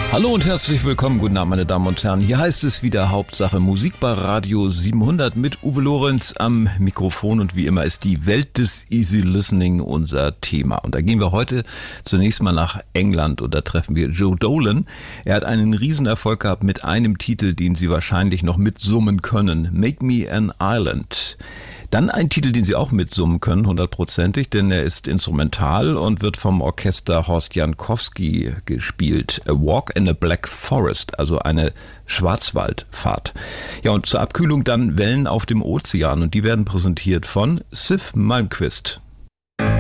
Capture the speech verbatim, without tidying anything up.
Hallo und herzlich willkommen, guten Abend meine Damen und Herren. Hier heißt es wieder Hauptsache Musik bei Radio siebenhundert mit Uwe Lorenz am Mikrofon und wie immer ist die Welt des Easy Listening unser Thema. Und da gehen wir heute zunächst mal nach England und da treffen wir Joe Dolan. Er hat einen Riesenerfolg gehabt mit einem Titel, den Sie wahrscheinlich noch mitsummen können, Make Me an Island. Dann ein Titel, den Sie auch mitsummen können, hundertprozentig, denn er ist instrumental und wird vom Orchester Horst Jankowski gespielt. A Walk in a Black Forest, also eine Schwarzwaldfahrt. Ja, und zur Abkühlung dann Wellen auf dem Ozean und die werden präsentiert von Sif Malmquist.